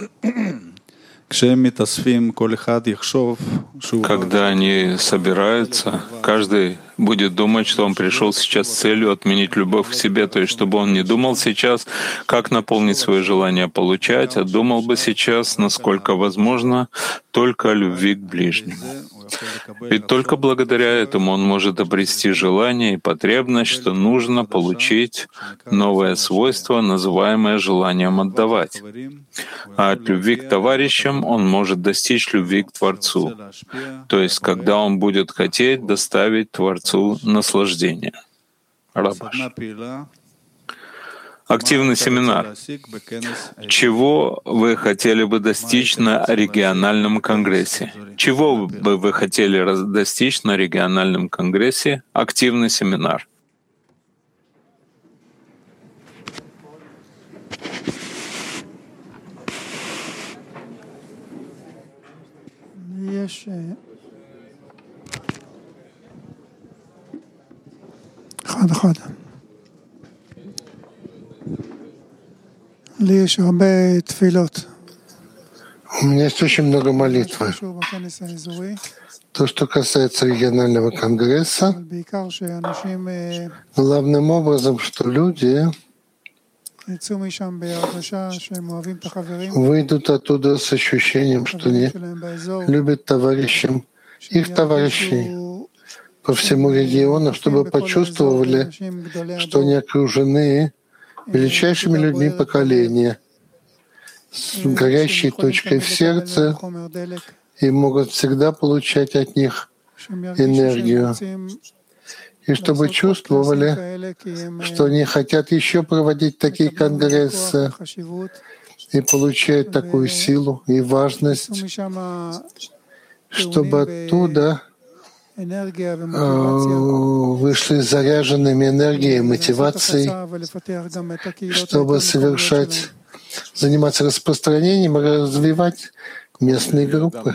Когда они собираются, каждый будет думать, что он пришел сейчас с целью отменить любовь к себе, то есть чтобы он не думал сейчас, как наполнить свое желание получать, а думал бы сейчас, насколько возможно, только о любви к ближнему. Ведь только благодаря этому он может обрести желание и потребность, что нужно получить новое свойство, называемое желанием отдавать. А от любви к товарищам он может достичь любви к Творцу, то есть когда он будет хотеть доставить Творцу наслаждение. Рабаш. Активный семинар. Чего вы хотели бы достичь на региональном конгрессе? Чего бы вы хотели достичь на региональном конгрессе? Активный семинар. У меня есть очень много молитвы. То, что касается регионального конгресса, главным образом, что люди выйдут оттуда с ощущением, что они любят товарищам, их товарищей по всему региону, чтобы почувствовали, что они окружены величайшими людьми поколения, с горящей точкой в сердце, и могут всегда получать от них энергию. И чтобы чувствовали, что они хотят еще проводить такие конгрессы и получают такую силу и важность, чтобы оттуда вышли заряженными энергией и мотивацией, чтобы заниматься распространением и развивать местные группы.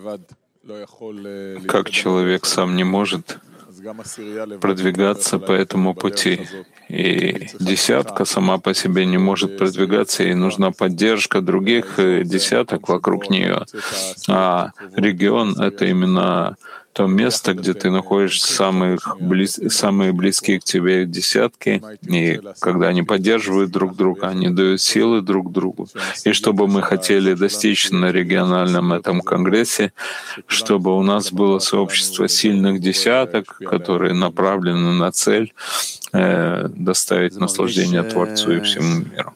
Как человек сам не может продвигаться по этому пути, и десятка сама по себе не может продвигаться, ей нужна поддержка других десяток вокруг нее. А регион — это именно то место, где ты находишь самые близкие к тебе десятки, и когда они поддерживают друг друга, они дают силы друг другу. И чтобы мы хотели достичь на региональном этом конгрессе, чтобы у нас было сообщество сильных десяток, которые направлены на цель доставить наслаждение Творцу и всему миру.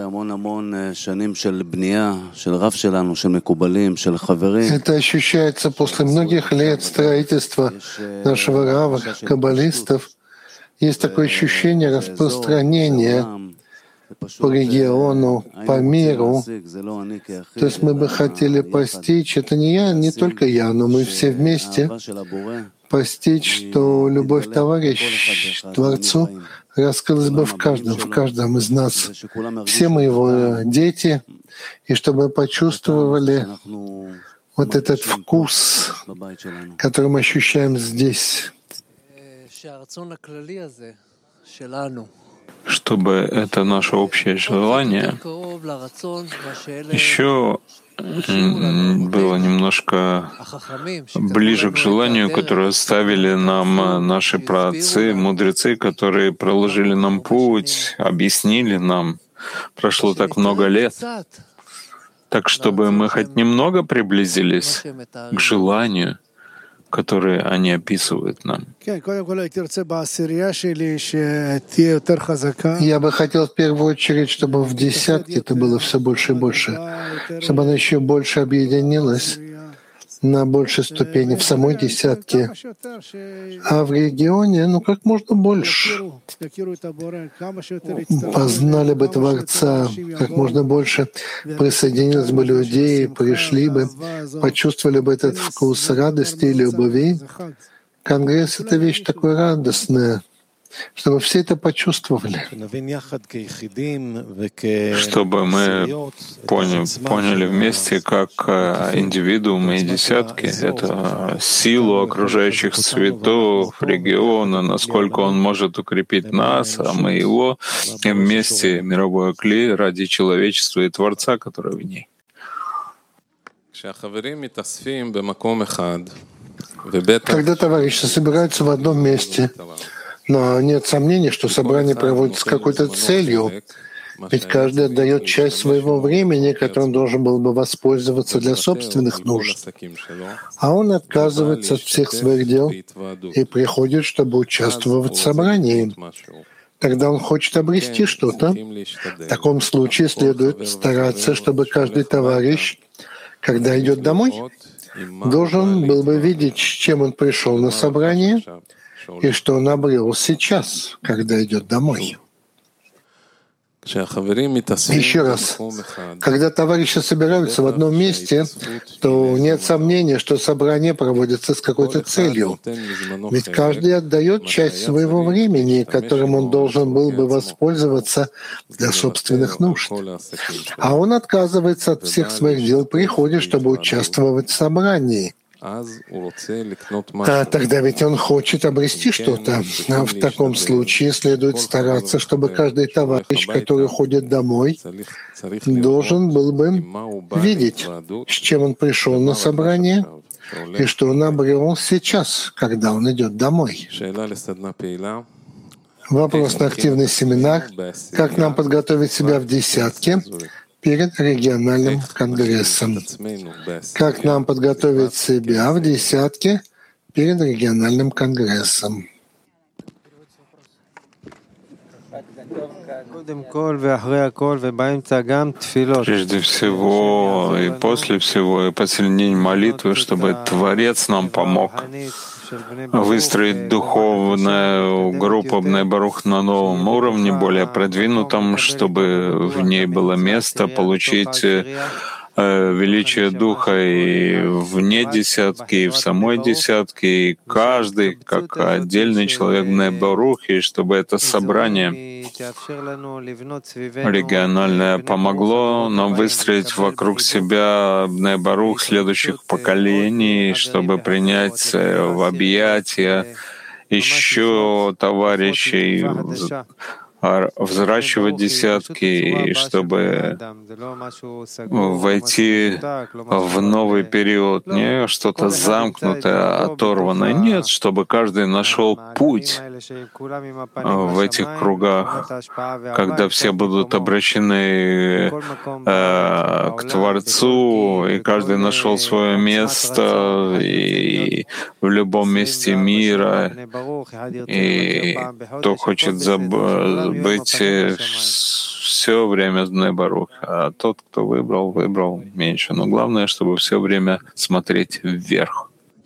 Это ощущается после многих лет строительства нашего рава, каббалистов. Есть такое ощущение распространения по региону, по миру. То есть мы бы хотели постичь, это не я, не только я, но мы все вместе, постичь, что любовь товарищ Творцу раскрылась бы в каждом из нас. Все мы его дети, и чтобы мы почувствовали вот этот вкус, который мы ощущаем здесь. Чтобы это наше общее желание еще было немножко ближе к желанию, которое оставили нам наши праотцы, мудрецы, которые проложили нам путь, объяснили нам. Прошло так много лет. Так, чтобы мы хоть немного приблизились к желанию, которые они описывают нам. Я бы хотел в первую очередь, чтобы в десятке это было все больше и больше, чтобы она еще больше объединилась на большей ступени в самой десятке, а в регионе, как можно больше. Познали бы Творца, как можно больше присоединилось бы людей, пришли бы, почувствовали бы этот вкус радости и любви. Конгресс — это вещь такая радостная, чтобы все это почувствовали. Чтобы мы поняли вместе, как индивидуумы и десятки, это силу окружающих цветов, региона, насколько он может укрепить нас, а мы его, и вместе мировое кли ради человечества и Творца, который в ней. Когда товарищи собираются в одном месте, но нет сомнений, что собрание проводится с какой-то целью, ведь каждый отдает часть своего времени, которым должен был бы воспользоваться для собственных нужд, а он отказывается от всех своих дел и приходит, чтобы участвовать в собрании. Тогда он хочет обрести что-то. В таком случае следует стараться, чтобы каждый товарищ, когда идет домой, должен был бы видеть, с чем он пришел на собрание и что он обрел сейчас, когда идет домой. Еще раз, когда товарищи собираются в одном месте, то нет сомнения, что собрание проводится с какой-то целью. Ведь каждый отдает часть своего времени, которым он должен был бы воспользоваться для собственных нужд. А он отказывается от всех своих дел, приходит, чтобы участвовать в собрании. Тогда ведь он хочет обрести что-то. А в таком случае следует стараться, чтобы каждый товарищ, который ходит домой, должен был бы видеть, с чем он пришел на собрание и что он обрел сейчас, когда он идет домой. Вопрос на активный семинар. Как нам подготовить себя в десятке перед региональным конгрессом? Как нам подготовить себя в десятке перед региональным конгрессом? Прежде всего и после всего, и посильнее молитвы, чтобы Творец нам помог выстроить духовную группу Бней Барух на новом уровне, более продвинутом, чтобы в ней было место получить величие Духа и вне десятки, и в самой десятке, и каждый как отдельный человек Бней Барух, и чтобы это собрание региональное помогло нам выстроить вокруг себя Бней Барух следующих поколений, чтобы принять в объятия еще товарищей, взращивать десятки, и чтобы войти в новый период, не что-то замкнутое, оторванное. Нет, чтобы каждый нашел путь в этих кругах, когда все будут обращены к Творцу, и каждый нашел свое место и в любом месте мира, и кто хочет быть все время Бней Барух, а тот, кто выбрал меньше. Но главное, чтобы все время смотреть вверх.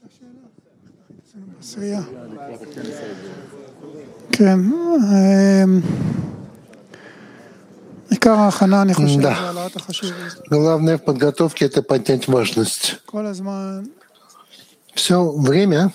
Да. Главное в подготовке — это поднять важность. Все время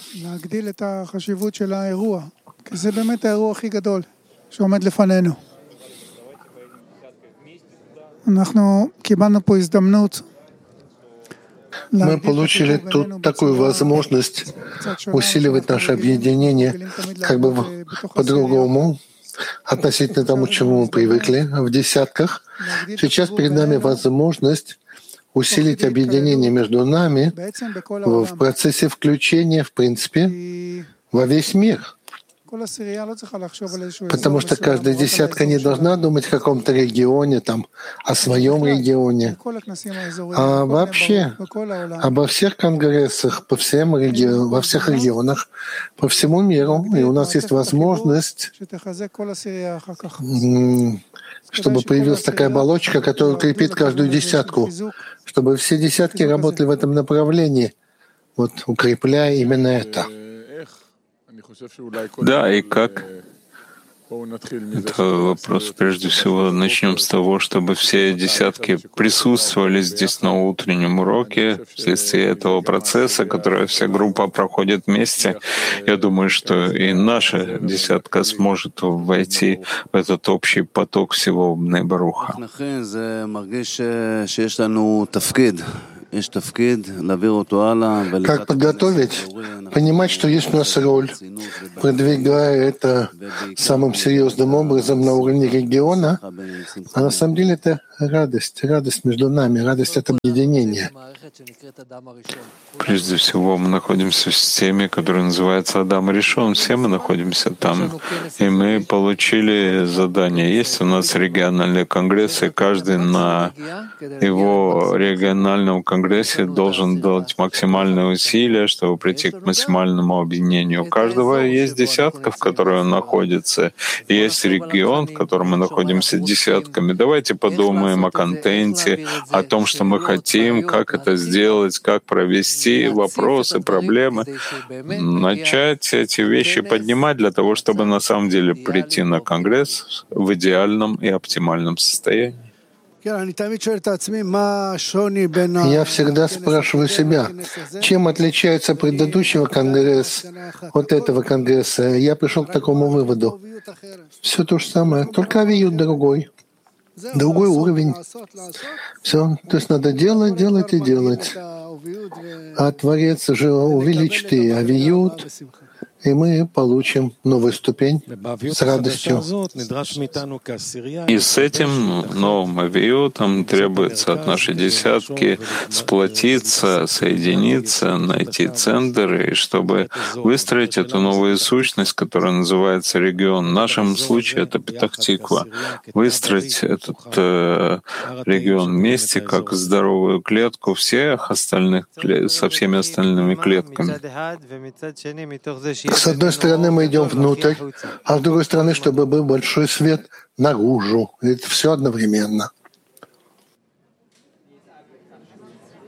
мы получили тут такую возможность усиливать наше объединение как бы по-другому, относительно тому, к чему мы привыкли в десятках. Сейчас перед нами возможность усилить объединение между нами в процессе включения, в принципе, во весь мир. Потому что каждая десятка не должна думать о каком-то регионе, там, о своем регионе, а вообще обо всех конгрессах, во всех регионах, по всему миру. И у нас есть возможность, чтобы появилась такая оболочка, которая укрепит каждую десятку, чтобы все десятки работали в этом направлении, вот укрепляя именно это. Да, и как? Это вопрос, прежде всего, начнем с того, чтобы все десятки присутствовали здесь на утреннем уроке вследствие этого процесса, который вся группа проходит вместе. Я думаю, что и наша десятка сможет войти в этот общий поток всего Бней Баруха. Как подготовить? понимать, что есть у нас роль, продвигая это самым серьезным образом на уровне региона, а на самом деле это радость между нами, радость от объединения. Прежде всего, мы находимся в системе, которая называется Адам Ришон. Все мы находимся там. И мы получили задание. Есть у нас региональные конгрессы, и каждый на его региональном конгрессе должен делать максимальные усилия, чтобы прийти к максимальному объединению. У каждого есть десятка, в которой он находится. И есть регион, в котором мы находимся десятками. Давайте подумаем о контенте, о том, что мы хотим, как это сделать, как провести вопросы, проблемы. Начать эти вещи поднимать для того, чтобы на самом деле прийти на Конгресс в идеальном и оптимальном состоянии. Я всегда спрашиваю себя, чем отличается предыдущего конгресса от этого конгресса. Я пришел к такому выводу. Все то же самое, только авиют другой уровень. Все, то есть надо делать, делать и делать. А Творец же увеличит и авиют, и мы получим новую ступень с радостью. И с этим новым авиютом требуется от нашей десятки сплотиться, соединиться, найти центр, и чтобы выстроить эту новую сущность, которая называется регион. В нашем случае это Петах-Тиква. Выстроить этот регион вместе, как здоровую клетку всех остальных, со всеми остальными клетками. С одной стороны, мы идем внутрь, а с другой стороны, чтобы был большой свет наружу. И это все одновременно.